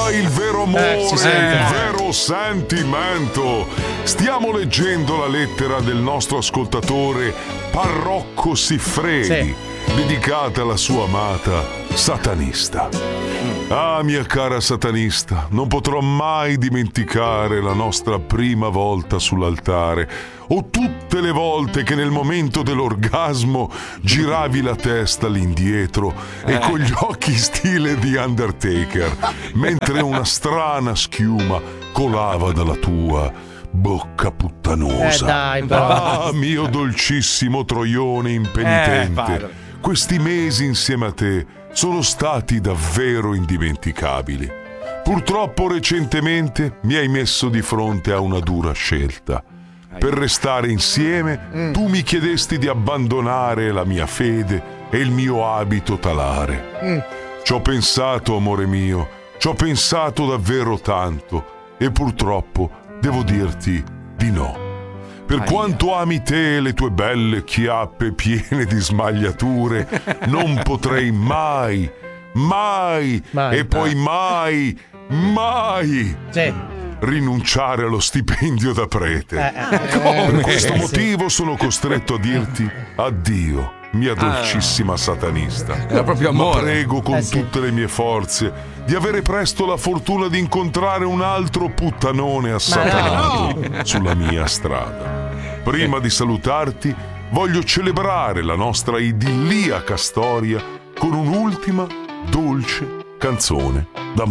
il vero amore, si sente. il vero sentimento. Stiamo leggendo la lettera del nostro ascoltatore Parrocco Siffredi, dedicata alla sua amata satanista. Ah, mia cara satanista, non potrò mai dimenticare la nostra prima volta sull'altare, o tutte le volte che nel momento dell'orgasmo giravi la testa all'indietro e con gli occhi stile di Undertaker, mentre una strana schiuma colava dalla tua bocca puttanosa. Dai, però. Ah, mio dolcissimo troione impenitente, questi mesi insieme a te sono stati davvero indimenticabili. Purtroppo recentemente mi hai messo di fronte a una dura scelta. Per restare insieme, tu mi chiedesti di abbandonare la mia fede e il mio abito talare. Ci ho pensato, amore mio, ci ho pensato davvero tanto e purtroppo devo dirti di no. Per quanto ami te e le tue belle chiappe piene di smagliature, non potrei mai e poi mai rinunciare allo stipendio da prete. Per questo motivo sono costretto a dirti addio, mia dolcissima satanista. Era proprio amore. Ma prego con tutte le mie forze di avere presto la fortuna di incontrare un altro puttanone assatanato sulla mia strada. Prima di salutarti, voglio celebrare la nostra idilliaca storia con un'ultima dolce canzone